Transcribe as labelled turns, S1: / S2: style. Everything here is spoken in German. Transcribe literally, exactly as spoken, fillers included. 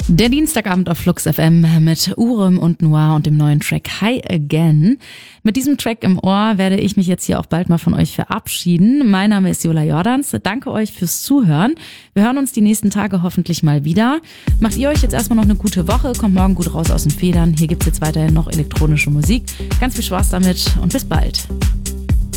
S1: Der Dienstagabend auf Flux F M mit Urem und Noir und dem neuen Track High Again. Mit diesem Track im Ohr werde ich mich jetzt hier auch bald mal von euch verabschieden. Mein Name ist Jola Jordans. Danke euch fürs Zuhören. Wir hören uns die nächsten Tage hoffentlich mal wieder. Macht ihr euch jetzt erstmal noch eine gute Woche. Kommt morgen gut raus aus den Federn. Hier gibt's jetzt weiterhin noch elektronische Musik. Ganz viel Spaß damit und bis bald.